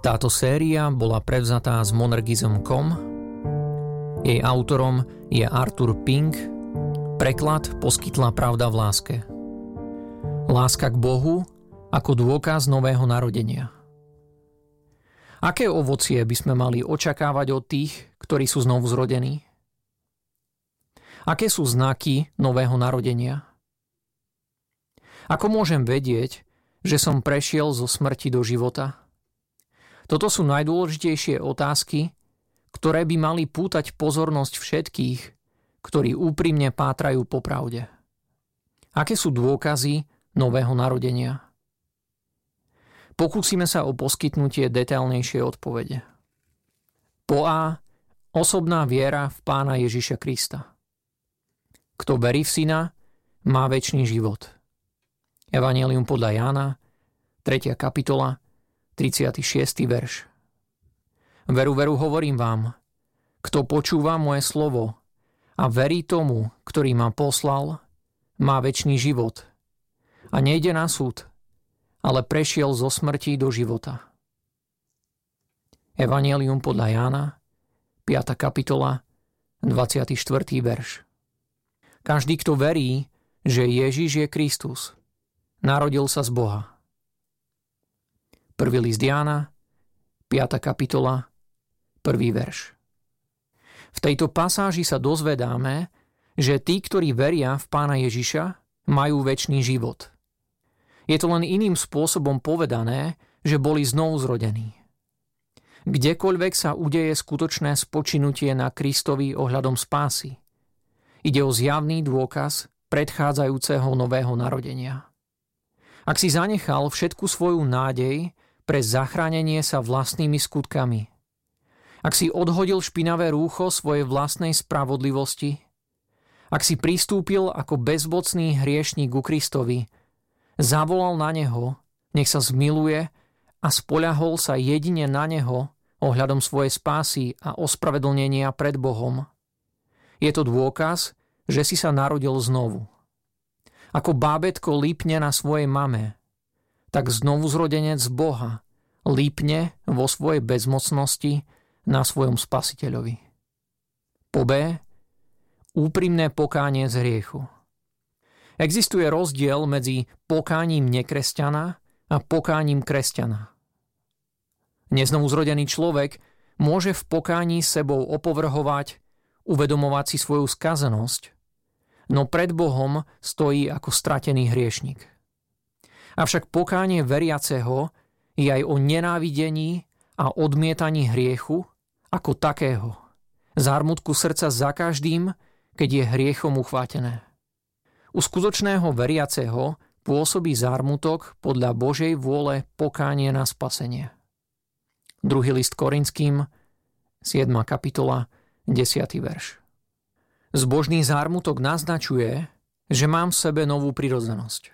Táto séria bola prevzatá z Monergism.com, jej autorom je Arthur Pink, preklad poskytla Pravda v láske. Láska k Bohu ako dôkaz nového narodenia. Aké ovocie by sme mali očakávať od tých, ktorí sú znovu zrodení? Aké sú znaky nového narodenia? Ako môžem vedieť, že som prešiel zo smrti do života? Toto sú najdôležitejšie otázky, ktoré by mali pútať pozornosť všetkých, ktorí úprimne pátrajú po pravde. Aké sú dôkazy nového narodenia? Pokúsime sa o poskytnutie detailnejšej odpovede. Po A. Osobná viera v Pána Ježiša Krista. Kto verí v Syna, má večný život. Evanjelium podľa Jána, 3. kapitola, 36. verš. Veru, veru, hovorím vám, kto počúva moje slovo a verí tomu, ktorý ma poslal, má večný život a nejde na súd, ale prešiel zo smrti do života. Evanjelium podľa Jána, 5. kapitola, 24. verš. Každý, kto verí, že Ježiš je Kristus, narodil sa z Boha. Prvý list Jána, 5. kapitola, 1. verš. V tejto pasáži sa dozvedáme, že tí, ktorí veria v Pána Ježiša, majú večný život. Je to len iným spôsobom povedané, že boli znovu zrodení. Kdekoľvek sa udeje skutočné spočinutie na Kristovi ohľadom spásy, ide o zjavný dôkaz predchádzajúceho nového narodenia. Ak si zanechal všetku svoju nádej pre zachránenie sa vlastnými skutkami, ak si odhodil špinavé rúcho svojej vlastnej spravodlivosti, ak si pristúpil ako bezmocný hriešnik ku Kristovi, zavolal na Neho, nech sa zmiluje a spoľahol sa jedine na Neho ohľadom svojej spásy a ospravedlnenia pred Bohom, je to dôkaz, že si sa narodil znovu. Ako bábätko lípne na svojej mame, tak znovuzrodenec Boha lípne vo svojej bezmocnosti na svojom Spasiteľovi. Po B. Úprimné pokánie z hriechu. Existuje rozdiel medzi pokáním nekresťana a pokáním kresťana. Neznovuzrodený človek môže v pokání sebou opovrhovať, uvedomovať si svoju skazenosť, no pred Bohom stojí ako stratený hriešnik. Avšak pokánie veriaceho je aj o nenávidení a odmietaní hriechu ako takého, zármutku srdca za každým, keď je hriechom uchvátené. U skutočného veriaceho pôsobí zármutok podľa Božej vôle pokánie na spasenie. 2. list Korinským, 7. kapitola, 10. verš. Zbožný zármutok naznačuje, že mám v sebe novú prirodzenosť.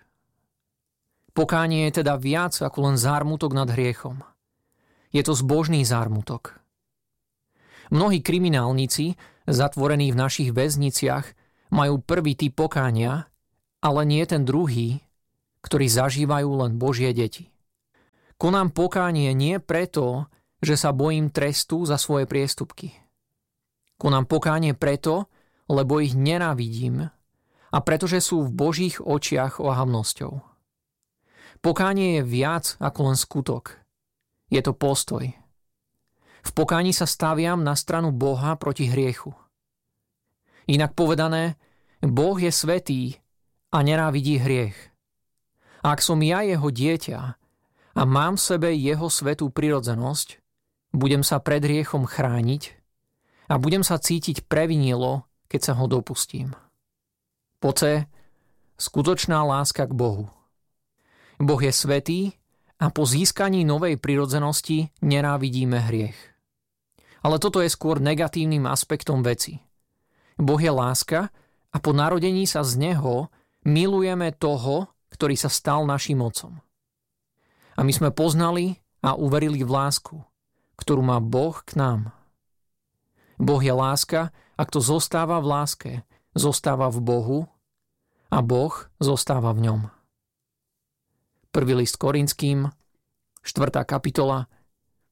Pokánie je teda viac ako len zármutok nad hriechom. Je to zbožný zármutok. Mnohí kriminálnici, zatvorení v našich väzniciach, majú prvý typ pokánia, ale nie ten druhý, ktorý zažívajú len Božie deti. Konám pokánie nie preto, že sa bojím trestu za svoje priestupky. Konám pokánie preto, lebo ich nenávidím a pretože sú v Božích očiach ohavnosťou. Pokánie je viac ako len skutok. Je to postoj. V pokáni sa staviam na stranu Boha proti hriechu. Inak povedané, Boh je svätý a nenávidí hriech. A ak som ja jeho dieťa a mám v sebe jeho svätú prirodzenosť, budem sa pred hriechom chrániť a budem sa cítiť previnilo, keď sa ho dopustím. Po C. Skutočná láska k Bohu. Boh je svätý a po získaní novej prirodzenosti nenávidíme hriech. Ale toto je skôr negatívnym aspektom veci. Boh je láska a po narodení sa z Neho milujeme toho, ktorý sa stal naším otcom. A my sme poznali a uverili v lásku, ktorú má Boh k nám. Boh je láska a kto zostáva v láske, zostáva v Bohu a Boh zostáva v ňom. 1. list Korinským, 4. kapitola,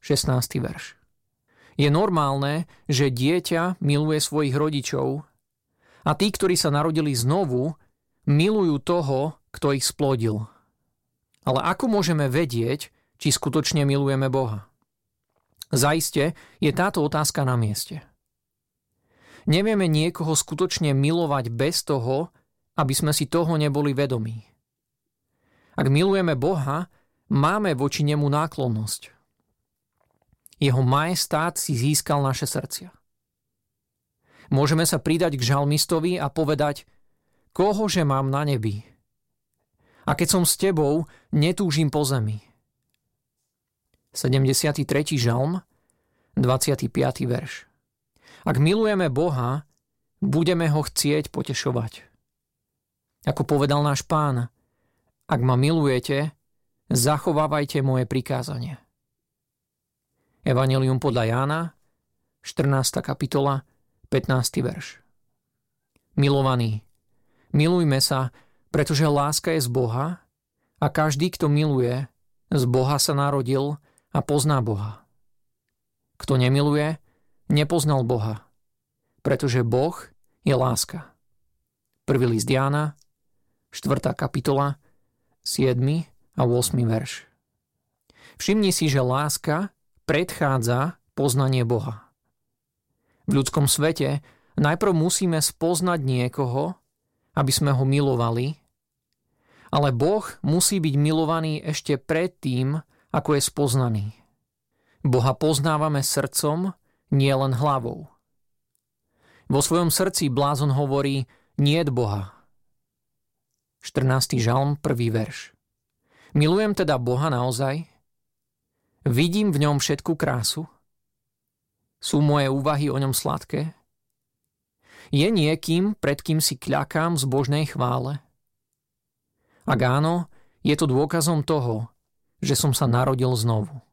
16. verš. Je normálne, že dieťa miluje svojich rodičov a tí, ktorí sa narodili znovu, milujú toho, kto ich splodil. Ale ako môžeme vedieť, či skutočne milujeme Boha? Zaiste je táto otázka na mieste. Nevieme niekoho skutočne milovať bez toho, aby sme si toho neboli vedomí. Ak milujeme Boha, máme voči nemu náklonnosť. Jeho majestát si získal naše srdcia. Môžeme sa pridať k žalmistovi a povedať: kohože mám na nebi? A keď som s tebou, netúžim po zemi. 73. žalm, 25. verš. Ak milujeme Boha, budeme ho chcieť potešovať. Ako povedal náš Pán: ak ma milujete, zachovávajte moje prikázanie. Evanjelium podľa Jána, 14. kapitola, 15. verš. Milovaní, milujme sa, pretože láska je z Boha a každý, kto miluje, z Boha sa narodil a pozná Boha. Kto nemiluje, nepoznal Boha, pretože Boh je láska. 1. list Jána, 4. kapitola, 7. a 8. verš. Všimni si, že láska predchádza poznanie Boha. V ľudskom svete najprv musíme spoznať niekoho, aby sme ho milovali, ale Boh musí byť milovaný ešte predtým, ako je spoznaný. Boha poznávame srdcom, nie len hlavou. Vo svojom srdci blázon hovorí: niet Boha. 14. žalm, 1. verš. Milujem teda Boha naozaj? Vidím v ňom všetku krásu? Sú moje úvahy o ňom sladké? Je niekým, pred kým si kľakám v zbožnej chvále? Ak áno, je to dôkazom toho, že som sa narodil znovu.